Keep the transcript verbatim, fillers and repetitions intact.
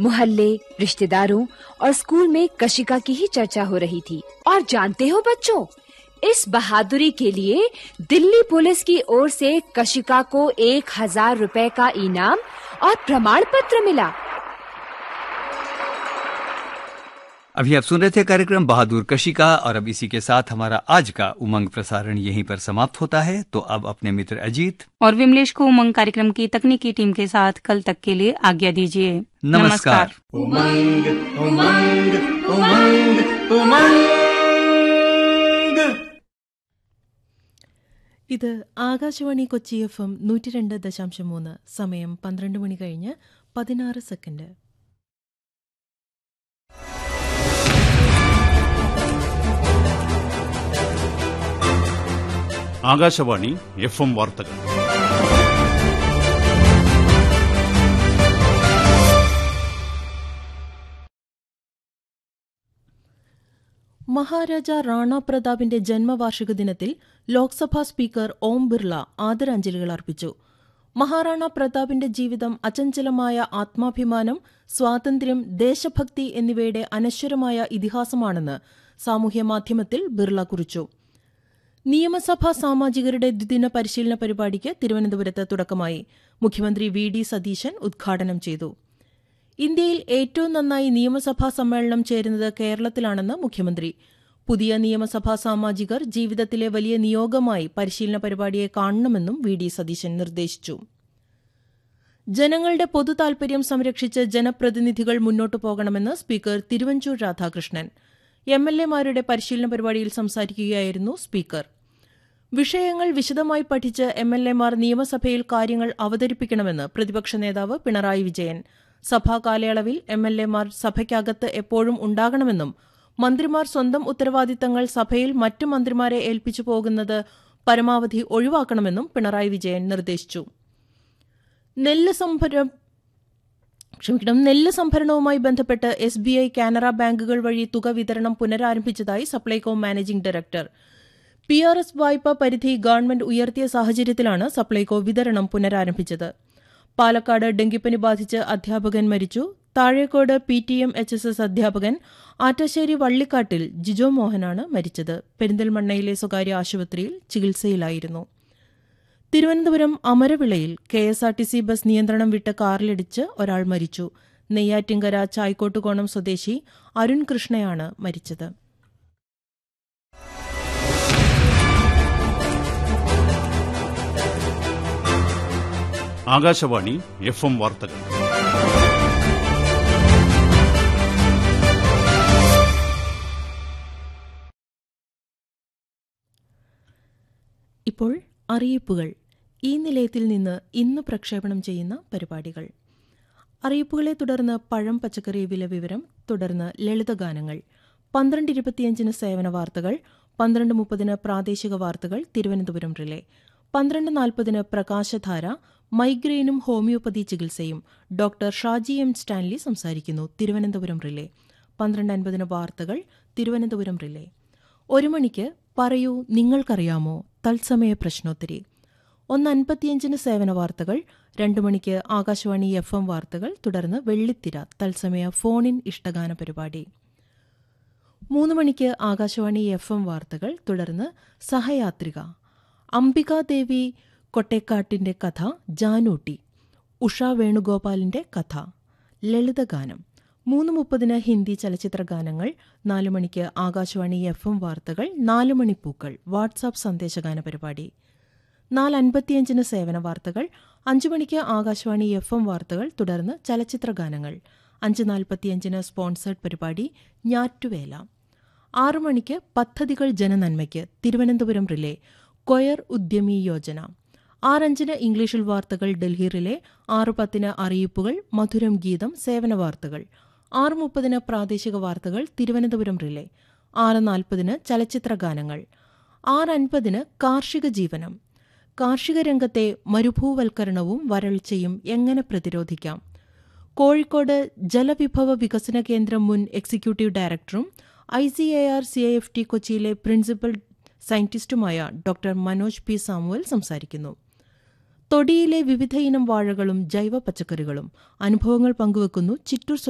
मोहल्ले, रिश्तेदारों और स्कूल में कशिका की ही चर्चा हो रही थी। और जानते हो बच्चों, इस बहादुरी के लिए दिल्ली पुलिस की ओर से कशिका को एक हजार रुपए का इनाम और प्रमाण पत्र मिला। अभी आप सुन रहे थे कार्यक्रम बहादुर कशिका, और अब इसी के साथ हमारा आज का उमंग प्रसारण यहीं पर समाप्त होता है। तो अब अपने मित्र अजीत और विमलेश को उमंग कार्यक्रम की तकनीकी टीम के साथ कल तक के लिए आज्ञा दीजिए। नमस्कार। उमंग उमंग उमंग उमंग। ഇത് ആകാശവാണി കൊച്ചി എഫ് എം നൂറ്റി രണ്ട് ദശാംശം മൂന്ന്. സമയം പന്ത്രണ്ട് മണി കഴിഞ്ഞ് പതിനാറ് സെക്കൻഡ്. ആകാശവാണി എഫ് എം വാർത്തകൾ. മഹാരാജ റാണ പ്രതാപിന്റെ ജന്മവാർഷിക ദിനത്തിൽ ലോക്സഭാ സ്പീക്കർ ഓം ബിർള ആദരാഞ്ജലികൾ അർപ്പിച്ചു. മഹാറാണ പ്രതാപിന്റെ ജീവിതം അചഞ്ചലമായ ആത്മാഭിമാനം, സ്വാതന്ത്ര്യം, ദേശഭക്തി എന്നിവയുടെ അനശ്വരമായ ഇതിഹാസമാണെന്ന് സാമൂഹ്യമാധ്യമത്തിൽ ബിർള കുറിച്ചു. നിയമസഭാ സാമാജികരുടെ ദ്വിദിന പരിശീലന പരിപാടിക്ക് തിരുവനന്തപുരത്ത് തുടക്കമായി. മുഖ്യമന്ത്രി വി ഡി സതീശൻ ഉദ്ഘാടനം ചെയ്തു. ഇന്ത്യയിൽ ഏറ്റവും നന്നായി നിയമസഭാ സമ്മേളനം ചേരുന്നത് കേരളത്തിലാണെന്ന് മുഖ്യമന്ത്രി. പുതിയ നിയമസഭാ സാമാജികർ ജീവിതത്തിലെ വലിയ നിയോഗമായി പരിശീലന പരിപാടിയെ കാണണമെന്നും വി ഡി സതീശൻ നിർദ്ദേശിച്ചു. ജനങ്ങളുടെ പൊതു താൽപര്യം സംരക്ഷിച്ച് ജനപ്രതിനിധികൾ മുന്നോട്ടു പോകണമെന്ന് speaker Thiruvanchoor Radhakrishnan. M L എമാരുടെ പരിശീലന പരിപാടിയിൽ സംസാരിക്കുകയായിരുന്നു സ്പീക്കർ. വിഷയങ്ങൾ വിശദമായി പഠിച്ച് എം എൽ എമാർ നിയമസഭയിൽ കാര്യങ്ങൾ അവതരിപ്പിക്കണമെന്ന് പ്രതിപക്ഷ നേതാവ് പിണറായി വിജയൻ. സഭാ കാലയളവിൽ എം എൽ എമാർ സഭയ്ക്കകത്ത് എപ്പോഴും ഉണ്ടാകണമെന്നും മന്ത്രിമാർ സ്വന്തം ഉത്തരവാദിത്തങ്ങൾ സഭയിൽ മറ്റു മന്ത്രിമാരെ ഏൽപ്പിച്ചു പോകുന്നത് പരമാവധി ഒഴിവാക്കണമെന്നും പിണറായി വിജയൻ നിർദ്ദേശിച്ചു. നെല്ല് സംഭരം ക്ഷമിക്കണം നെല്ല് സംഭരണവുമായി ബന്ധപ്പെട്ട് എസ് ബി ഐ, കാനറ ബാങ്കുകൾ വഴി തുക വിതരണം പുനരാരംഭിച്ചതായി Supplyco managing director. P R S വായ്പാ പരിധി ഗവൺമെന്റ് ഉയർത്തിയ സാഹചര്യത്തിലാണ് സപ്ലൈകോ വിതരണം പുനരാരംഭിച്ചത്. പാലക്കാട് ഡെങ്കിപ്പനി ബാധിച്ച് അധ്യാപകൻ മരിച്ചു. Thazhekode P T M H S S അധ്യാപകൻ ആറ്റശ്ശേരി വള്ളിക്കാട്ടിൽ ജിജോ മോഹനാണ് മരിച്ചത്. പെരിന്തൽമണ്ണയിലെ സ്വകാര്യ ആശുപത്രിയിൽ ചികിത്സയിലായിരുന്നു. Thiruvananthapuram അമരവിളയിൽ K S R T C bus നിയന്ത്രണം വിട്ട് കാറിലിടിച്ച് ഒരാൾ മരിച്ചു. നെയ്യാറ്റിൻകര ചായ്ക്കോട്ടുകോണം സ്വദേശി അരുൺ കൃഷ്ണയാണ് മരിച്ചത്. ആകാശവാണി എഫ് എം വാർത്തകൾ. ഇപ്പോൾ അറിയിപ്പുകൾ. ഈ നിലയത്തിൽ നിന്ന് ഇന്ന് പ്രക്ഷേപണം ചെയ്യുന്ന പരിപാടികൾ. അറിയിപ്പുകളെ തുടർന്ന് പഴം പച്ചക്കറി വില വിവരം, തുടർന്ന് ലളിതഗാനങ്ങൾ. പന്ത്രണ്ട് ഇരുപത്തിയഞ്ചിന് സേവന വാർത്തകൾ, പന്ത്രണ്ട് മുപ്പതിന് പ്രാദേശിക വാർത്തകൾ തിരുവനന്തപുരം റിലേ, പന്ത്രണ്ട് നാൽപ്പതിന് പ്രകാശധാര, മൈഗ്രെയിനും ഹോമിയോപ്പതി ചികിത്സയും ഡോക്ടർ ഷാജി എം സ്റ്റാൻലി സംസാരിക്കുന്നു തിരുവനന്തപുരം റിലേ, പന്ത്രണ്ട് അൻപതിന് വാർത്തകൾ തിരുവനന്തപുരം റിലേ. ഒരു മണിക്ക് പറയൂ നിങ്ങൾക്കറിയാമോ തത്സമയ പ്രശ്നോത്തരി, ഒന്ന് അൻപത്തിയഞ്ചിന് സേവന വാർത്തകൾ, രണ്ടു മണിക്ക് ആകാശവാണി എഫ് എം വാർത്തകൾ, തുടർന്ന് വെള്ളിത്തിര തത്സമയ ഫോണിൻ ഇഷ്ടഗാന പരിപാടി. മൂന്ന് മണിക്ക് ആകാശവാണി എഫ് എം വാർത്തകൾ, തുടർന്ന് സഹയാത്രിക അംബികാദേവി കൊട്ടേക്കാട്ടിന്റെ കഥ, ജാനൂട്ടി, ഉഷ വേണുഗോപാലിന്റെ കഥ, ലളിതഗാനം. മൂന്ന് മുപ്പതിന് ഹിന്ദി ചലച്ചിത്ര ഗാനങ്ങൾ, നാലു മണിക്ക് ആകാശവാണി എഫ് എം വാർത്തകൾ, നാലു മണിപ്പൂക്കൾ വാട്സാപ്പ് സന്ദേശഗാന പരിപാടി, നാല് അൻപത്തിയഞ്ചിന് സേവന വാർത്തകൾ, അഞ്ചു മണിക്ക് ആകാശവാണി എഫ് എം വാർത്തകൾ, തുടർന്ന് ചലച്ചിത്ര ഗാനങ്ങൾ, അഞ്ച് നാൽപ്പത്തിയഞ്ചിന് സ്പോൺസേഡ് പരിപാടി ഞാറ്റുവേല, ആറു മണിക്ക് പദ്ധതികൾ ജനനന്മയ്ക്ക് തിരുവനന്തപുരം റിലേ കൊയർ ഉദ്യമി യോജന, ആറഞ്ചിന് ഇംഗ്ലീഷിൽ വാർത്തകൾ ഡൽഹി റിലേ, ആറ് പത്തിന് അറിയിപ്പുകൾ മധുരം ഗീതം സേവന വാർത്തകൾ, ആറ് മുപ്പതിന് പ്രാദേശിക വാർത്തകൾ തിരുവനന്തപുരം റിലേ, ആറ് നാൽപ്പതിന് ചലച്ചിത്ര ഗാനങ്ങൾ, ആറ് അൻപതിന് കാർഷിക ജീവനം, കാർഷിക രംഗത്തെ മരുഭൂവൽക്കരണവും വരൾച്ചയും എങ്ങനെ പ്രതിരോധിക്കാം, കോഴിക്കോട് ജലവിഭവ വികസന കേന്ദ്രം മുൻ എക്സിക്യൂട്ടീവ് ഡയറക്ടറും I C A R C I F T കൊച്ചിയിലെ principal സയന്റിസ്റ്റുമായ doctor Manoj P Samuel സംസാരിക്കുന്നു. തൊടിയിലെ വിവിധയിനം വാഴകളും ജൈവ പച്ചക്കറികളും അനുഭവങ്ങൾ പങ്കുവെക്കുന്നു ചിറ്റൂർ